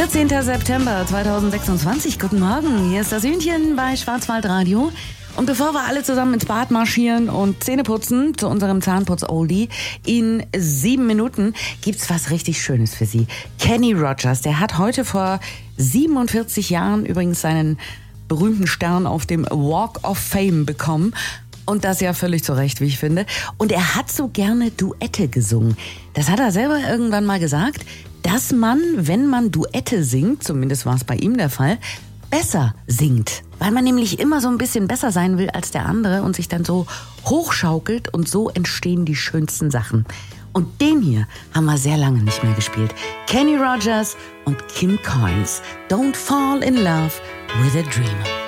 14. September 2026. Guten Morgen, hier ist das Hühnchen bei Schwarzwaldradio. Und bevor wir alle zusammen ins Bad marschieren und Zähne putzen zu unserem Zahnputz-Oldie in 7 Minuten, gibt's was richtig Schönes für Sie. Kenny Rogers, der hat heute vor 47 Jahren übrigens seinen berühmten Stern auf dem Walk of Fame bekommen. Und das ja völlig zu Recht, wie ich finde. Und er hat so gerne Duette gesungen. Das hat er selber irgendwann mal gesagt, dass man, wenn man Duette singt, zumindest war es bei ihm der Fall, besser singt. Weil man nämlich immer so ein bisschen besser sein will als der andere und sich dann so hochschaukelt und so entstehen die schönsten Sachen. Und den hier haben wir sehr lange nicht mehr gespielt. Kenny Rogers und Kim Carnes. Don't fall in love with a dreamer.